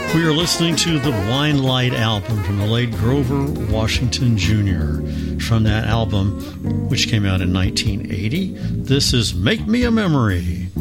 We are listening to the Blind Light album from the late Grover Washington Jr. From that album, which came out in 1980, this is Make Me a Memory.